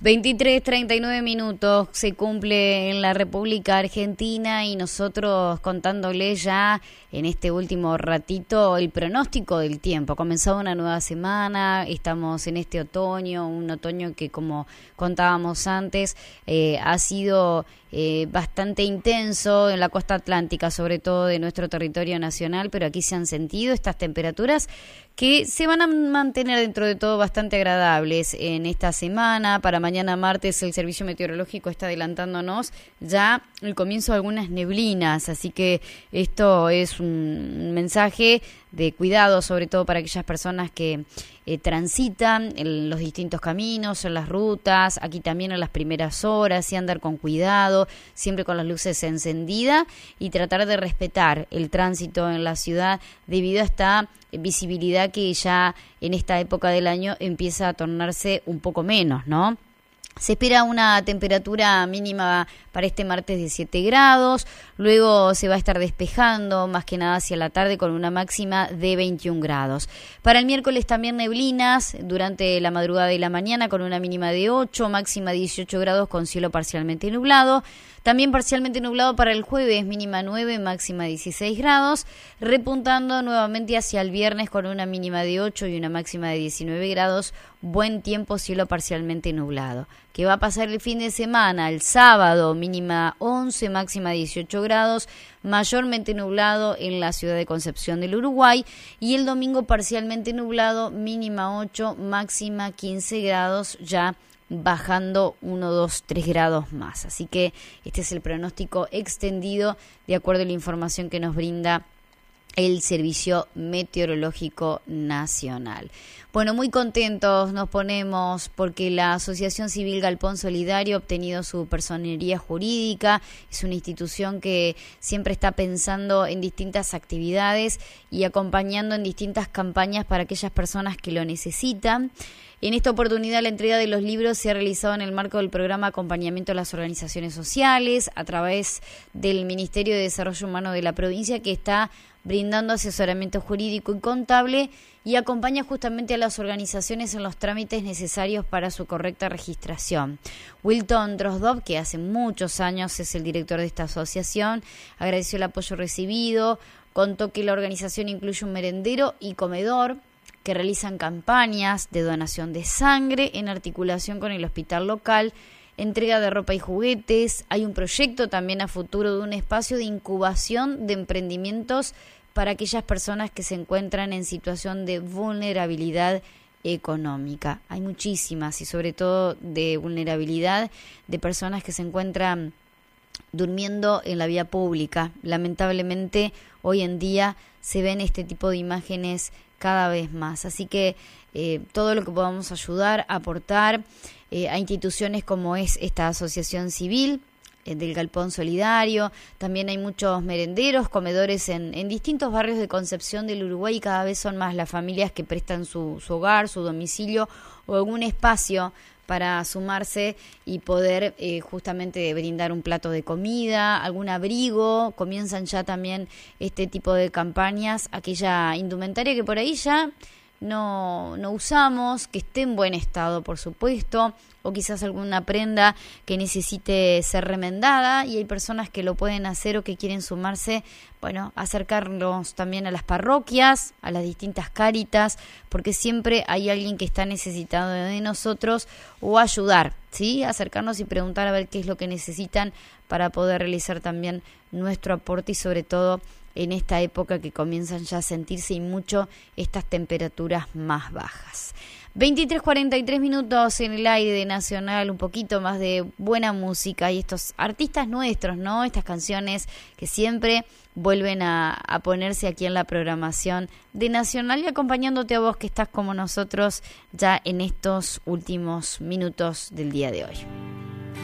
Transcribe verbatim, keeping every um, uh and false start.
veintitrés treinta y nueve minutos se cumple en la República Argentina y nosotros contándoles ya en este último ratito el pronóstico del tiempo. Ha comenzado una nueva semana, estamos en este otoño, un otoño que, como contábamos antes, eh, ha sido eh, bastante intenso en la costa atlántica, sobre todo de nuestro territorio nacional, pero aquí se han sentido estas temperaturas que se van a mantener dentro de todo bastante agradables en esta semana. Para mañana martes el Servicio Meteorológico está adelantándonos ya el comienzo de algunas neblinas, así que esto es un mensaje de cuidado, sobre todo para aquellas personas que eh, transitan en los distintos caminos, en las rutas, aquí también en las primeras horas, y andar con cuidado, siempre con las luces encendidas y tratar de respetar el tránsito en la ciudad debido a esta visibilidad que ya en esta época del año empieza a tornarse un poco menos, ¿no? Se espera una temperatura mínima para este martes de siete grados, luego se va a estar despejando más que nada hacia la tarde con una máxima de veintiún grados. Para el miércoles también neblinas durante la madrugada y la mañana con una mínima de ocho, máxima dieciocho grados con cielo parcialmente nublado. También parcialmente nublado para el jueves, mínima nueve, máxima dieciséis grados, repuntando nuevamente hacia el viernes con una mínima de ocho y una máxima de diecinueve grados, buen tiempo, cielo parcialmente nublado. ¿Qué va a pasar el fin de semana? El sábado, mínima once, máxima dieciocho grados, mayormente nublado en la ciudad de Concepción del Uruguay, y el domingo parcialmente nublado, mínima ocho, máxima quince grados, ya bajando uno, dos, tres grados más. Así que este es el pronóstico extendido de acuerdo a la información que nos brinda el Servicio Meteorológico Nacional. Bueno, muy contentos nos ponemos porque la Asociación Civil Galpón Solidario ha obtenido su personería jurídica. Es una institución que siempre está pensando en distintas actividades y acompañando en distintas campañas para aquellas personas que lo necesitan. En esta oportunidad, la entrega de los libros se ha realizado en el marco del programa Acompañamiento a las Organizaciones Sociales a través del Ministerio de Desarrollo Humano de la provincia, que está brindando asesoramiento jurídico y contable y acompaña justamente a las organizaciones en los trámites necesarios para su correcta registración. Wilton Drosdov, que hace muchos años es el director de esta asociación, agradeció el apoyo recibido, contó que la organización incluye un merendero y comedor, que realizan campañas de donación de sangre en articulación con el hospital local, entrega de ropa y juguetes. Hay un proyecto también a futuro de un espacio de incubación de emprendimientos para aquellas personas que se encuentran en situación de vulnerabilidad económica. Hay muchísimas, y sobre todo de vulnerabilidad de personas que se encuentran durmiendo en la vía pública. Lamentablemente, hoy en día se ven este tipo de imágenes cada vez más. Así que eh, todo lo que podamos ayudar, aportar eh, a instituciones como es esta asociación civil eh, del Galpón Solidario. También hay muchos merenderos, comedores en, en distintos barrios de Concepción del Uruguay, y cada vez son más las familias que prestan su, su hogar, su domicilio o algún espacio para sumarse y poder eh, justamente brindar un plato de comida, algún abrigo. Comienzan ya también este tipo de campañas, aquella indumentaria que por ahí ya no, no usamos, que esté en buen estado, por supuesto, o quizás alguna prenda que necesite ser remendada, y hay personas que lo pueden hacer o que quieren sumarse, bueno, acercarnos también a las parroquias, a las distintas cáritas, porque siempre hay alguien que está necesitado de nosotros, o ayudar, ¿sí? Acercarnos y preguntar a ver qué es lo que necesitan para poder realizar también nuestro aporte, y sobre todo en esta época que comienzan ya a sentirse y mucho estas temperaturas más bajas. veintitrés cuarenta y tres minutos en el aire de Nacional, un poquito más de buena música y estos artistas nuestros, ¿no? Estas canciones que siempre vuelven a, a ponerse aquí en la programación de Nacional, y acompañándote a vos que estás como nosotros ya en estos últimos minutos del día de hoy.